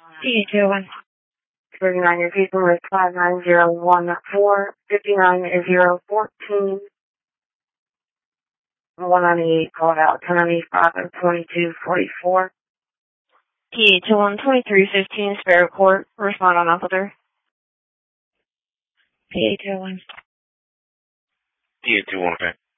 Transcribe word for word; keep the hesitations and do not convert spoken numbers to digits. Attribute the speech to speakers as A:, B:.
A: P H O one.
B: thirty-nine your people with five nine zero one four, fifty-nine zero fourteen, one ninety-eight called out, ten ninety-five and twenty-two forty-four.
A: P H O one, twenty-three fifteen, Sparrow Court. Respond on officer.
C: P H O one.
D: P H O one, okay.